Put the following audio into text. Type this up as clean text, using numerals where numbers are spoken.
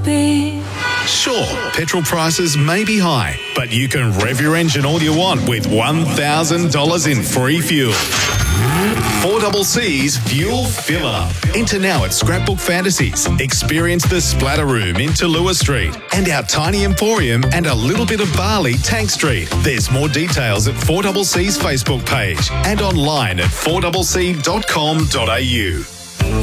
be. Sure, petrol prices may be high, but you can rev your engine all you want with $1,000 in free fuel. 4CC's Fuel Fill Up. Enter now at Scrapbook Fantasies. Experience the Splatter Room in Tallulah Street and our tiny emporium and a little bit of Bali, Tank Street. There's more details at 4CC's Facebook page and online at 4cc.com.au.